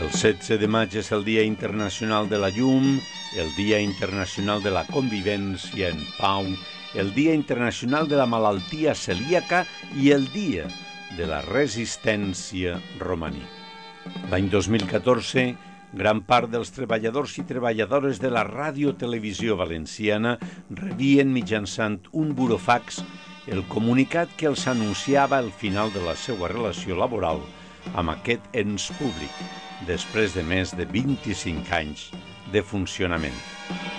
El 16 de maig és el Dia Internacional de la Llum, el Dia Internacional de la Convivència en Pau, el Dia Internacional de la Malaltia Celíaca i el Dia de la Resistència romaní. L'any 2014, gran part dels treballadors i treballadores de la ràdio-televisió valenciana rebien mitjançant un burofax el comunicat que els anunciava el final de la seva relació laboral amb aquest ens públic, després de més de 25 anys de funcionament.